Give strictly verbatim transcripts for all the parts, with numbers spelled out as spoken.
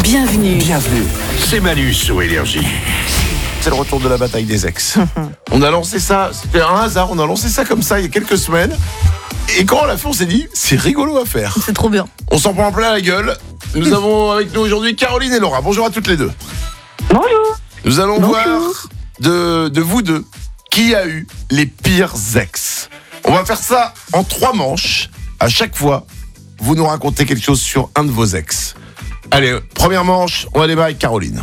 Bienvenue. Bienvenue. C'est Manu sur Énergie. C'est le retour de la bataille des ex. On a lancé ça, c'était un hasard, on a lancé ça comme ça il y a quelques semaines. Et quand on l'a fait, on s'est dit, c'est rigolo à faire. C'est trop bien. On s'en prend plein la gueule. Nous avons avec nous aujourd'hui Caroline et Laura. Bonjour à toutes les deux. Bonjour. Nous allons Bonjour. voir de, de vous deux qui a eu les pires ex. On va faire ça en trois manches. À chaque fois, vous nous racontez quelque chose sur un de vos ex. Allez, première manche, on va démarrer avec Caroline.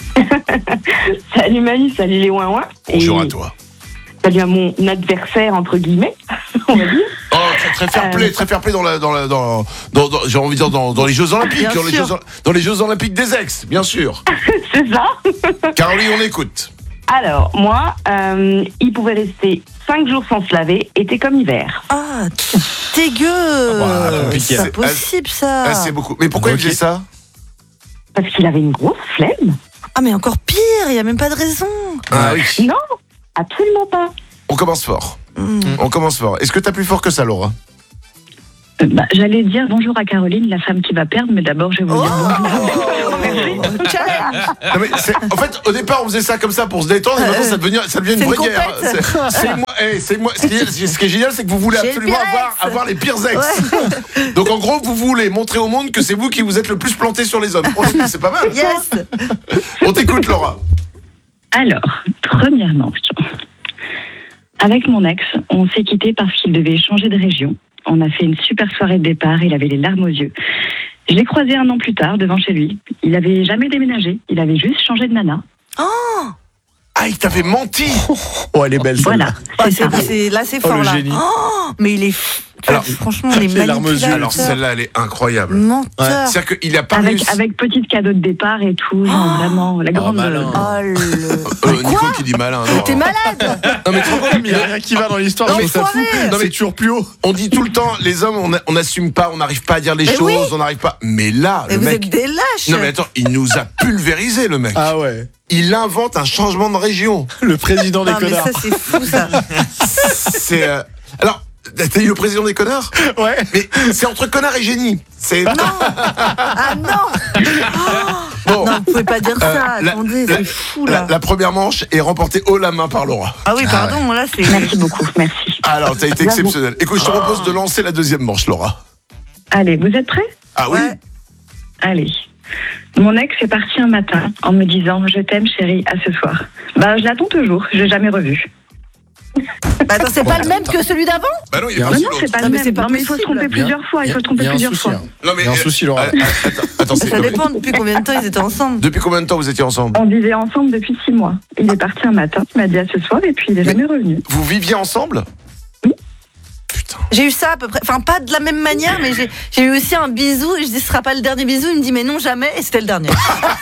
Salut Manu, salut les ouin-ouin. Bonjour Et à toi. salut à mon adversaire, entre guillemets, on va dire. Oh, très, très fair play, Euh, très fair play dans la, dans la, dans, dans, dans- j'ai envie de dire dans, dans les Jeux Olympiques, Bien dans les sûr. Jeux, dans les Jeux Olympiques des ex, bien sûr. C'est ça. Caroline, on écoute. Alors, moi, euh, il pouvait rester cinq jours sans se laver, été comme hiver. Ah, dégueu. Voilà, C'est pas possible ça. Ah, c'est beaucoup. Mais pourquoi il Ok. faisait ça? Parce qu'il avait une grosse flemme. Ah, mais encore pire, il n'y a même pas de raison. Ah oui. Non, absolument pas. On commence fort. Mm. On commence fort. Est-ce que t'as plus fort que ça, Laura? Euh, bah, j'allais dire bonjour à Caroline, la femme qui va perdre, mais d'abord je vais vous Oh, dire bonjour. challenge. Non, mais c'est- en fait, au départ, on faisait ça comme ça pour se détendre, et maintenant, ça devient, ça devient une C'est une vraie guerre. compète. C'est, c'est moi, eh, c'est moi. Ce qui est, ce qui est génial, c'est que vous voulez J'ai le absolument pire avoir, ex. avoir les pires ex. Donc, en gros, vous voulez montrer au monde que c'est vous qui vous êtes le plus planté sur les hommes. Oh, c'est pas mal. Yes. On t'écoute, Laura. Alors, premièrement, avec mon ex, on s'est quitté parce qu'il devait changer de région. On a fait une super soirée de départ, il avait les larmes aux yeux. Je l'ai croisé un an plus tard devant chez lui. Il avait jamais déménagé, il avait juste changé de nana. Ah, il t'avait menti. Oh, elle est belle, celle-là. Voilà, Ah, c'est c'est, ça. c'est- là, c'est Oh, fort le là. génie. Oh, mais il est. f- Alors, franchement, les les larmes aux yeux. manipulateurs. Alors, celle-là, elle est incroyable. Menteur. C'est-à-dire qu'il a pas Avec, réussi. avec petite cadeau de départ et tout, genre vraiment la grande. malin. Oh le. Euh, Nico qui dit malin. non. T'es malade. Non, mais tu te rends compte, Il n'y a rien qui va dans l'histoire, Non, je trouve ça fou. enfoiré. Non, mais- C'est toujours plus haut. on dit tout le temps, les hommes, on, a- on assume pas, on n'arrive pas à dire les Mais choses, oui. on n'arrive pas. Mais là, Et le vous mec. êtes des lâches. Non, mais attends, il nous a pulvérisé, le mec. Ah ouais. Il invente un changement de région. Le président des Ah, mais connards. ça, c'est fou ça. C'est. euh, Alors, t'as eu le président des connards? Ouais. Mais c'est entre connard et génie. C'est. Ah non. Bon. Non, vous pouvez pas dire ça. Euh, la- Attendez, la- c'est fou La, là. la première manche est remportée haut la main par Laura. Ah oui, pardon, là c'est. Merci beaucoup, merci. Alors, t'as été exceptionnel. Écoute, je te propose de lancer la deuxième manche, Laura. Allez, vous êtes prêts? Ah oui? Ouais. Allez. Mon ex est parti un matin en me disant je t'aime chérie, à ce soir. Bah je l'attends toujours, je l'ai jamais revu. Bah, attends, c'est pas le même que celui d'avant? Bah non, il est Non, parti Non, non, l'autre. c'est pas Non, le mais même. c'est pas non, mais il faut se possible. tromper plusieurs fois, il faut se tromper Il y a un plusieurs souci. fois. hein. Non, mais. Il y a un souci, Laura. Ah, ah, Attends, attends, c'est- Ça non, mais- dépend depuis combien de temps ils étaient ensemble. Depuis combien de temps vous étiez ensemble? On vivait ensemble depuis six mois. Il est parti un matin, il m'a dit à ce soir et puis il est Mais- jamais revenu. Vous viviez ensemble? Oui. Putain. J'ai eu ça à peu près, enfin pas de la même manière, mais j'ai, j'ai eu aussi un bisou et je dis ce sera pas le dernier bisou, il me dit mais non jamais et c'était le dernier.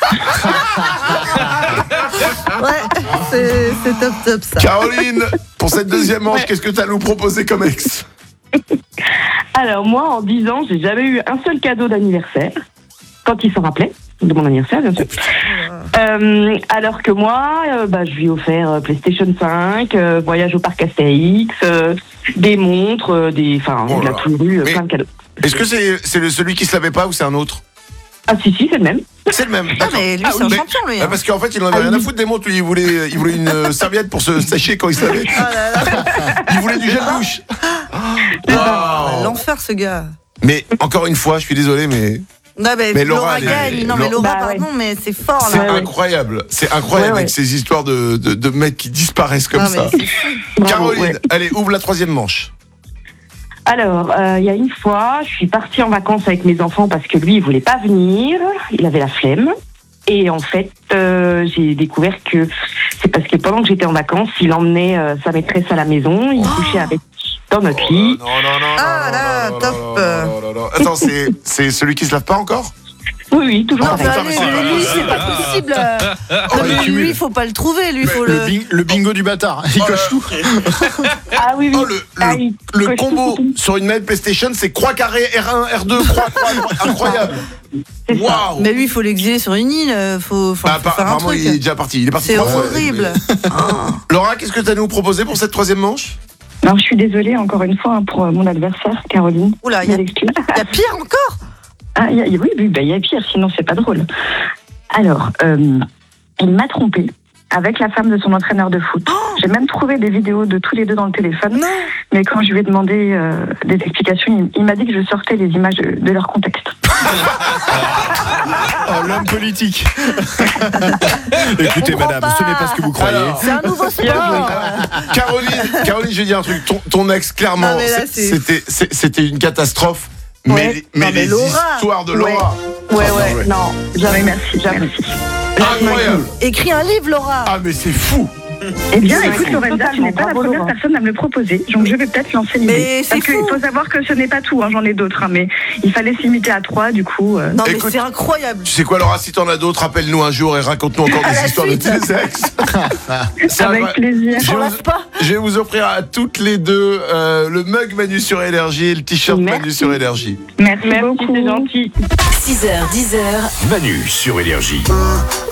Ouais, c'est, c'est top top ça. Caroline, pour cette deuxième manche, qu'est-ce que t'as à nous proposer comme ex? Alors, moi, en dix ans, j'ai jamais eu un seul cadeau d'anniversaire. Quand il s'en rappelait, de mon anniversaire, bien sûr. Euh, alors que moi, euh, bah, je lui ai offert euh, PlayStation cinq, euh, voyage au parc Astérix, euh, des montres, euh, des, enfin, Oh de là la là. tournure, Mais- plein de cadeaux. Est-ce que c'est, c'est le- celui qui se lavait pas ou c'est un autre? Ah si, si, c'est le même. C'est le même. Ah d'accord. mais lui Ah c'est un Mais- champion lui. Ah, Hein. parce qu'en fait, il en avait Ah rien à oui. foutre des montres. Lui, il voulait, il voulait une euh, serviette pour se sécher quand il savait. Oh là là, Il voulait du gel douche. Waouh. l'enfer ce gars. Mais encore une fois, je suis désolé, mais Non mais, Mais Laura, Laura elle est- gagne. Non mais Laura- Laura Bah, ouais. pardon mais c'est fort c'est là. ouais. incroyable. C'est incroyable Ouais, ouais. avec ces histoires de, de, de mecs qui disparaissent comme Non, ça. mais c'est fou. Bravo, Caroline, ouais. allez, ouvre la troisième manche. Alors, euh, il y a une fois, je suis partie en vacances avec mes enfants parce que lui, il voulait pas venir, il avait la flemme. Et en fait, euh, j'ai découvert que c'est parce que pendant que j'étais en vacances, il emmenait euh, sa maîtresse à la maison, il couchait avec dans notre lit. Oh, non, non, non, Ah, non, là, non, non, top. non, non, non, non, non. Attends, c'est, c'est celui qui se lave pas encore? Oui, oui, toujours Ah, Non, mais pareil. putain, mais allez, c'est mais pas- lui c'est pas possible. Oh, Non, il mais cumule. lui faut pas le trouver, lui faut Le, le. bing- le bingo du bâtard. Il coche tout. Ah oui, oui. Oh, le, Ah, le, il le coche combo tout, tout, sur une manette PlayStation, c'est croix carré, R un, R deux, croix, croix, croix. Incroyable. C'est ça. Waouh. Mais lui il faut l'exiler sur une île, faut, faut, Bah, faut faire un apparemment, truc. il est déjà parti. Il est parti C'est trois fois. horrible. Ah. Laura, qu'est-ce que tu as à nous proposer pour cette troisième manche? Alors je suis désolée encore une fois hein, pour euh, mon adversaire, Caroline. Oula, il y a, Mes excuses. il y a pire encore. Ah, y a- y a- oui, oui, bah, il y a pire, sinon c'est pas drôle. Alors, euh, il m'a trompée avec la femme de son entraîneur de foot. J'ai même trouvé des vidéos de tous les deux dans le téléphone. Non. Mais quand je lui ai demandé euh, des explications, il, il m'a dit que je sortais les images de, de leur contexte. Oh, l'homme politique. Écoutez, comprends madame, pas. ce n'est pas ce que vous croyez. Alors. C'est un nouveau sport. Caroline, Caroline, je vais dire un truc. Ton, ton ex, clairement, Non, mais là, c'est- c'est- c'était, c'est- c'était une catastrophe. Mais, Ouais. les- mais Non, mais les Laura. histoires de Laura. Ouais, Oh, ouais, ouais. non, jamais, merci, jamais. Merci. Incroyable. Écris un livre, Laura. Ah, mais c'est fou. Eh bien, Ouais, écoute, ouais. Lorenza, tu Totalement, n'es pas la bravo, première Laura. personne à me le proposer, donc je vais peut-être lancer l'idée. Mais c'est Parce qu'il fou. faut savoir que ce n'est pas tout, hein, j'en ai d'autres, hein, mais il fallait se limiter à trois, du coup. euh, Non, mais Écoute. c'est incroyable. Tu sais quoi, Laura, si t'en as d'autres, appelle-nous un jour et raconte-nous encore À des la histoires suite. de tes ex. C'est Avec vrai. plaisir. Je On vous- lâche pas. Je vais vous offrir à toutes les deux euh, le mug Manu sur Énergie et le t-shirt Merci. Manu sur Énergie. Merci, Merci, beaucoup. c'est gentil. six heures, dix heures. Manu sur Énergie.